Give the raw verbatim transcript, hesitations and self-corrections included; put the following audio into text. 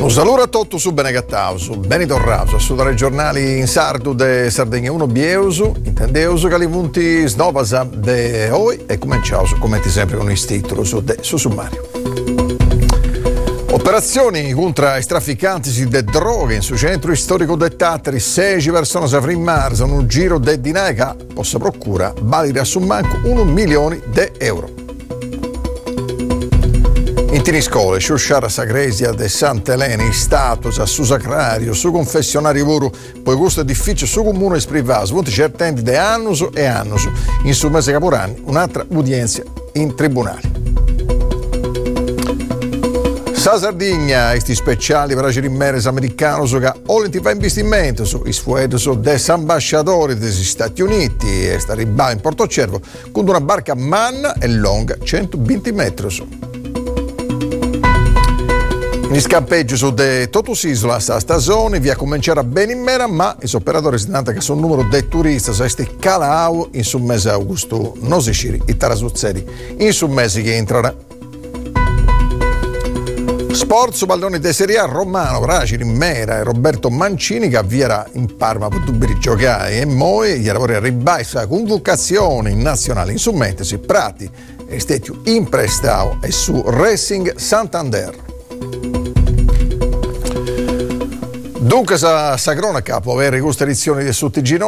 Un saluto a tutti su Benegattausu, Benito Raso, su dai giornali in sardo de Sardegna uno Bieusu, intendeusu che li punti snovasa de oi e cominciamo su commenti sempre con il titolo su, de, su sommario. Operazioni contro i trafficanti di droghe in su centro storico de Tattari, sei persone si frimmarsi in un giro de dinai che possa procura valere a su manco un milione di euro. In tini scole, Sciusciara Sagresia de Sant'Elena, in status, su sacrario, su confessionario voro, poi questo edificio su comune sprivato, punti certendi de annus e annus, in su mese caporanni, un'altra udienza in tribunali. Sa Sardegna, questi speciali per la merres americanos che olenti fa investimento su isfuedos des ambasciatori degli Stati Uniti e sta riba in Portocervo con una barca manna e lunga centoventi metri su. In scampeggio su de Totus-Isola sta stagione via cominciare bene in mera, ma i operatori stanno che sono numero de turisti su questi calau in su mese augusto non si sciri i tarasuzzeri in su mesi che entrano. Sport su palloni de Serie A, Romano, Bracili, Mera e Roberto Mancini che avvierà in Parma per dubbi giocare e Moi gli lavori a ribassa convocazione in nazionale in Summentesi, Prati e Stetiu in Prestao e su Racing Santander. Dunque sa, sa cronaca può avere queste edizioni di Sottigino